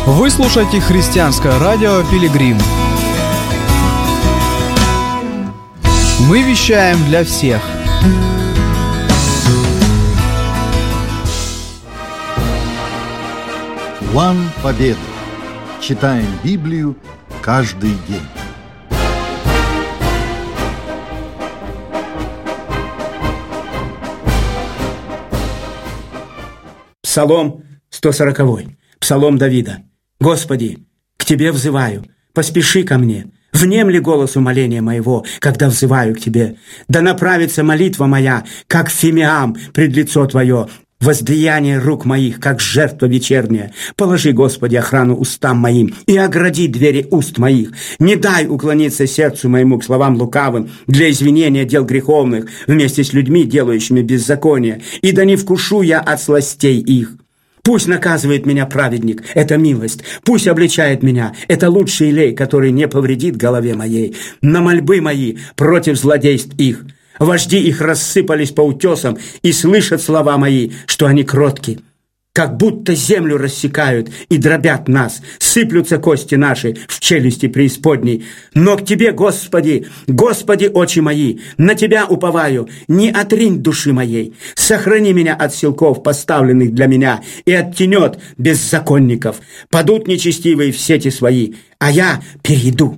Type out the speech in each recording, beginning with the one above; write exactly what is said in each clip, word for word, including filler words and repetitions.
Вы слушаете христианское радио «Пилигрим». Мы вещаем для всех. План победы. Читаем Библию каждый день. Псалом сто сороковой. Псалом Давида. «Господи, к Тебе взываю, поспеши ко мне, внемли голос умоления моего, когда взываю к Тебе. Да направится молитва моя, как фимиам пред лицо Твое, воздаяние рук моих, как жертва вечерняя. Положи, Господи, охрану устам моим и огради двери уст моих. Не дай уклониться сердцу моему к словам лукавым для извинения дел греховных вместе с людьми, делающими беззаконие, и да не вкушу я от сластей их. Пусть наказывает меня праведник, это милость. Пусть обличает меня, это лучший елей, который не повредит голове моей. На мольбы мои против злодейств их. Вожди их рассыпались по утесам и слышат слова мои, что они кротки. Как будто землю рассекают и дробят нас, сыплются кости наши в челюсти преисподней. Но к Тебе, Господи, Господи, очи мои, на Тебя уповаю, не отринь души моей. Сохрани меня от силков, поставленных для меня, и от тенет беззаконников. Падут нечестивые в сети свои, а я перейду».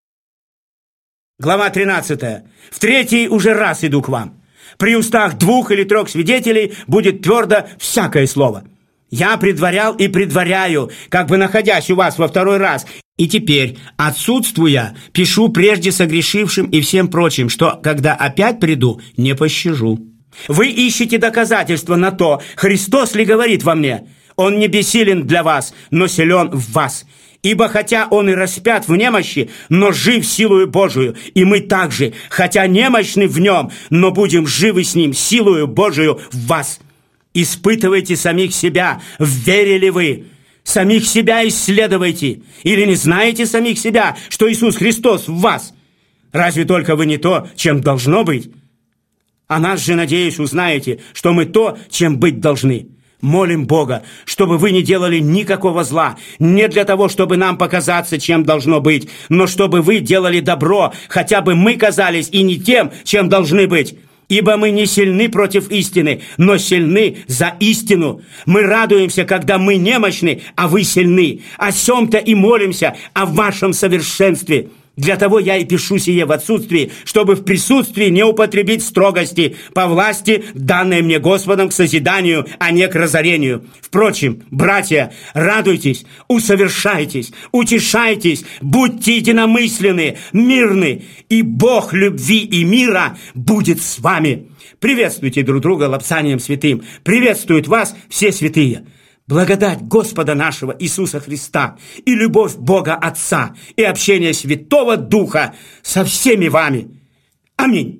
Глава тринадцатая. «В третий уже раз иду к вам. При устах двух или трех свидетелей будет твердо всякое слово. Я предварял и предваряю, как бы находясь у вас во второй раз. И теперь, отсутствуя, пишу прежде согрешившим и всем прочим, что, когда опять приду, не пощажу. Вы ищете доказательства на то, Христос ли говорит во мне. Он не бессилен для вас, но силен в вас. Ибо хотя он и распят в немощи, но жив силою Божию, и мы также, хотя немощны в нем, но будем живы с ним силою Божию в вас. Испытывайте самих себя, в вере ли вы. Самих себя исследуйте. Или не знаете самих себя, что Иисус Христос в вас? Разве только вы не то, чем должно быть? А нас же, надеюсь, узнаете, что мы то, чем быть должны. Молим Бога, чтобы вы не делали никакого зла, не для того, чтобы нам показаться, чем должно быть, но чтобы вы делали добро, хотя бы мы казались и не тем, чем должны быть. Ибо мы не сильны против истины, но сильны за истину. Мы радуемся, когда мы немощны, а вы сильны. О сем-то и молимся, о вашем совершенстве. Для того я и пишу сие в отсутствии, чтобы в присутствии не употребить строгости по власти, данной мне Господом к созиданию, а не к разорению. Впрочем, братья, радуйтесь, усовершайтесь, утешайтесь, будьте единомысленны, мирны, и Бог любви и мира будет с вами. Приветствуйте друг друга лапсанием святым. Приветствуют вас все святые. Благодать Господа нашего Иисуса Христа и любовь Бога Отца и общение Святого Духа со всеми вами. Аминь.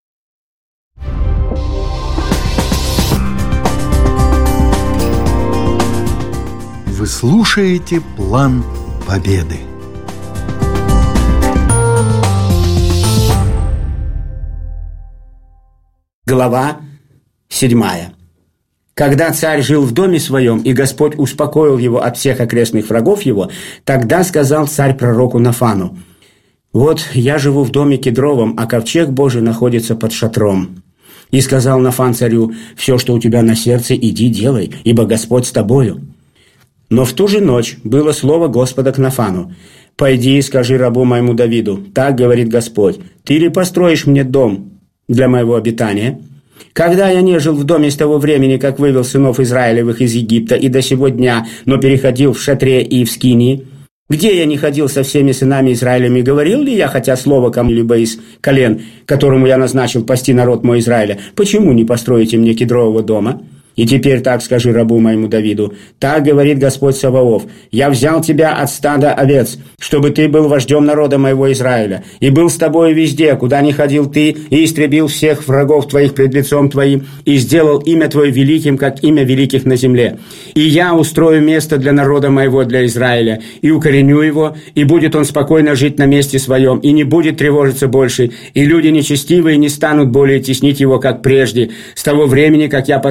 Вы слушаете «План победы». Глава седьмая. Когда царь жил в доме своем, и Господь успокоил его от всех окрестных врагов его, тогда сказал царь пророку Нафану: «Вот я живу в доме кедровом, а ковчег Божий находится под шатром». И сказал Нафан царю: «Все, что у тебя на сердце, иди делай, ибо Господь с тобою». Но в ту же ночь было слово Господа к Нафану: «Пойди и скажи рабу моему Давиду, так говорит Господь, ты ли построишь мне дом для моего обитания? Когда я не жил в доме с того времени, как вывел сынов Израилевых из Египта, и до сего дня, но переходил в шатре и в скинии, где я не ходил со всеми сынами Израилевыми, говорил ли я хотя слово кому-либо из колен, которому я назначил пасти народ мой Израиля, почему не построите мне кедрового дома? И теперь так скажи рабу моему Давиду, так говорит Господь Саваоф, я взял тебя от стада овец, чтобы ты был вождем народа моего Израиля, и был с тобой везде, куда ни ходил ты, и истребил всех врагов твоих пред лицом твоим, и сделал имя твое великим, как имя великих на земле. И я устрою место для народа моего, для Израиля, и укореню его, и будет он спокойно жить на месте своем, и не будет тревожиться больше, и люди нечестивые не станут более теснить его, как прежде, с того времени, как я поставил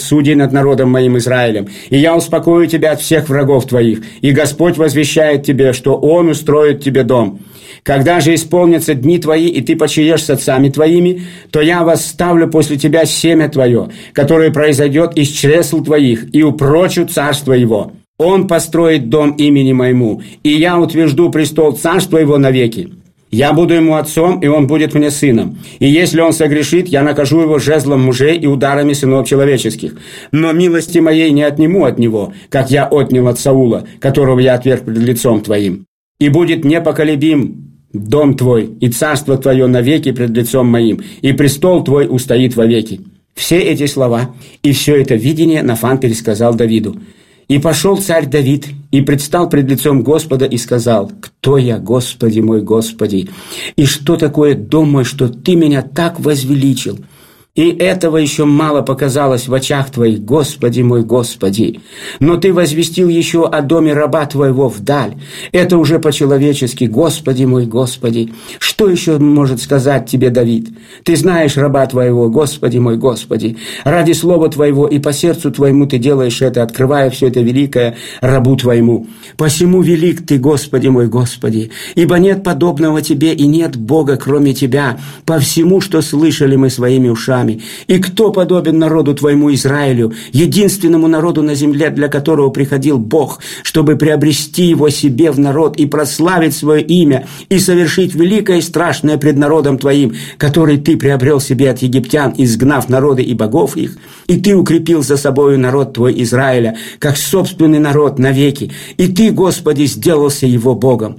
судей над народом моим Израилем, и я успокою тебя от всех врагов твоих, и Господь возвещает тебе, что Он устроит тебе дом. Когда же исполнятся дни твои, и ты почиешь с отцами твоими, то я восставлю после тебя семя твое, которое произойдет из чресл твоих, и упрочу царство его. Он построит дом имени моему, и я утвержду престол царства его навеки. Я буду ему отцом, и он будет мне сыном. И если он согрешит, я накажу его жезлом мужей и ударами сынов человеческих. Но милости моей не отниму от него, как я отнял от Саула, которого я отверг пред лицом твоим. И будет непоколебим дом твой, и царство твое навеки пред лицом моим, и престол твой устоит вовеки». Все эти слова и все это видение Нафан пересказал Давиду. «И пошел царь Давид, и предстал пред лицом Господа, и сказал: Кто я, Господи мой, Господи? И что такое дом мой, что Ты меня так возвеличил? И этого еще мало показалось в очах Твоих, Господи мой, Господи. Но Ты возвестил еще о доме раба Твоего вдаль. Это уже по-человечески, Господи мой, Господи. Что еще может сказать Тебе Давид? Ты знаешь раба Твоего, Господи мой, Господи. Ради слова Твоего и по сердцу Твоему Ты делаешь это, открывая все это великое рабу Твоему. Посему велик Ты, Господи мой, Господи, ибо нет подобного Тебе и нет Бога, кроме Тебя, по всему, что слышали мы своими ушами. И кто подобен народу Твоему Израилю, единственному народу на земле, для которого приходил Бог, чтобы приобрести его себе в народ и прославить свое имя, и совершить великое и страшное пред народом Твоим, который Ты приобрел себе от египтян, изгнав народы и богов их, и Ты укрепил за собою народ Твой Израиля, как собственный народ навеки, и Ты, Господи, сделался его Богом.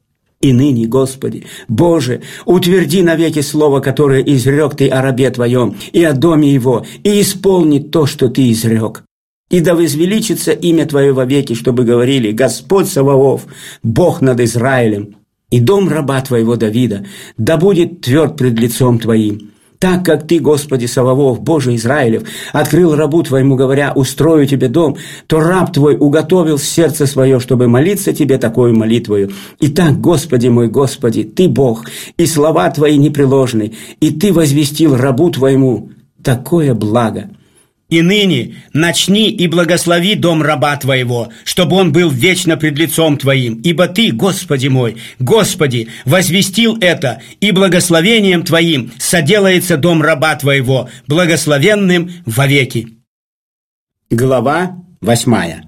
И ныне, Господи, Боже, утверди навеки слово, которое изрек Ты о рабе Твоем и о доме его, и исполни то, что Ты изрек. И да возвеличится имя Твое вовеки, чтобы говорили: Господь Саваоф, Бог над Израилем. И дом раба Твоего Давида да будет тверд пред лицом Твоим. Так как Ты, Господи Саваоф, Боже Израилев, открыл рабу Твоему, говоря: устрою Тебе дом, то раб Твой уготовил сердце свое, чтобы молиться Тебе такою молитвою. Итак, Господи мой, Господи, Ты Бог, и слова Твои непреложны, и Ты возвестил рабу Твоему такое благо. И ныне начни и благослови дом раба Твоего, чтобы он был вечно пред лицом Твоим, ибо Ты, Господи мой, Господи, возвестил это, и благословением Твоим соделается дом раба Твоего, благословенным вовеки». Глава восьмая.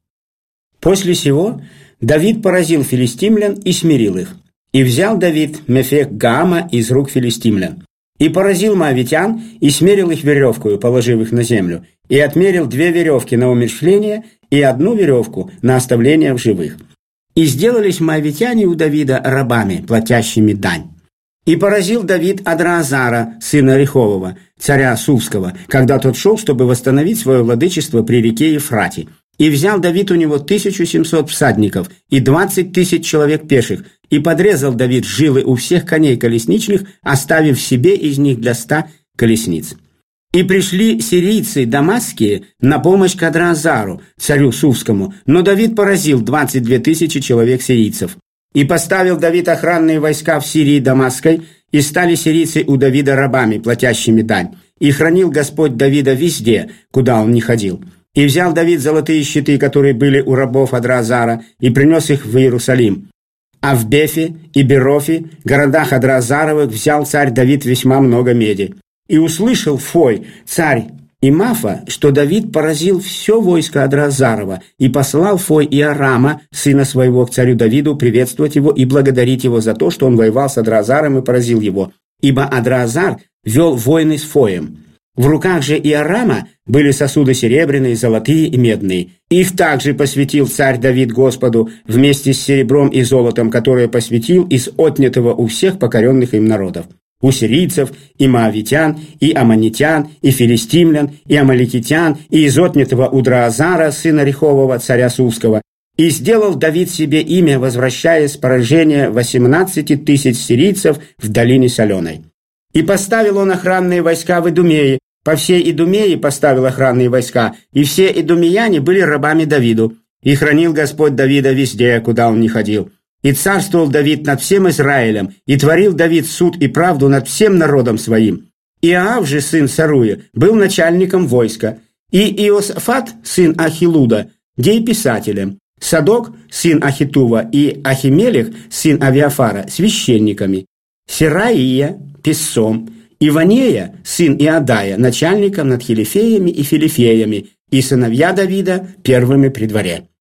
После сего Давид поразил филистимлян и смирил их, и взял Давид Мефек Гаама из рук филистимлян. И поразил моавитян, и смерил их веревкою, положив их на землю, и отмерил две веревки на умерщвление и одну веревку на оставление в живых. И сделались моавитяне у Давида рабами, платящими дань. И поразил Давид Адраазара, сына Рехового, царя Сувского, когда тот шел, чтобы восстановить свое владычество при реке Ефрате. И взял Давид у него тысячу семьсот всадников и двадцать тысяч человек пеших, и подрезал Давид жилы у всех коней колесничных, оставив себе из них для ста колесниц. И пришли сирийцы дамасские на помощь к Адраазару, царю Сувскому, но Давид поразил двадцать две тысячи человек сирийцев. И поставил Давид охранные войска в Сирии Дамасской, и стали сирийцы у Давида рабами, платящими дань. И хранил Господь Давида везде, куда он ни ходил. И взял Давид золотые щиты, которые были у рабов Адраазара, и принес их в Иерусалим. А в Бефе и Берофе, городах Адраазаровых, взял царь Давид весьма много меди. И услышал Фой, царь Имафа, что Давид поразил все войско Адраазарова, и послал Фой Иорама, сына своего, к царю Давиду, приветствовать его и благодарить его за то, что он воевал с Адраазаром и поразил его, ибо Адраазар вел войны с Фоем. В руках же Иорама были сосуды серебряные, золотые и медные. Их также посвятил царь Давид Господу вместе с серебром и золотом, которое посвятил из отнятого у всех покоренных им народов. У сирийцев, и моавитян, и аммонитян, и филистимлян, и амаликитян, и из отнятого у Драазара, сына Рехового, царя Сувского. И сделал Давид себе имя, возвращая с поражения восемнадцати тысяч сирийцев в долине Соленой. И поставил он охранные войска в Идумее, по всей Идумее поставил охранные войска, и все идумеяне были рабами Давиду. И хранил Господь Давида везде, куда он ни ходил. И царствовал Давид над всем Израилем, и творил Давид суд и правду над всем народом своим. Иоав же, сын Саруя, был начальником войска. и Иосафат, сын Ахилуда, дееписателем, Садок, сын Ахитува, и Ахимелех, сын Авиафара, священниками, Сераия, писцом, Иванея, сын Иадая, начальником над хилифеями и филифеями, и сыновья Давида первыми при дворе.